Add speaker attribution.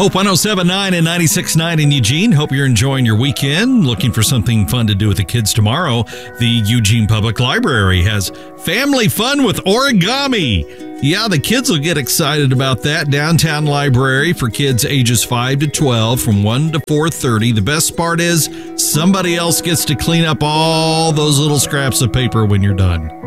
Speaker 1: Hope 107.9 and 96.9 in Eugene. Hope you're enjoying your weekend. Looking for something fun to do with the kids tomorrow. The Eugene Public Library has family fun with origami. Yeah, the kids will get excited about that. Downtown library for kids ages 5 to 12 from 1 to 4:30. The best part is somebody else gets to clean up all those little scraps of paper when you're done.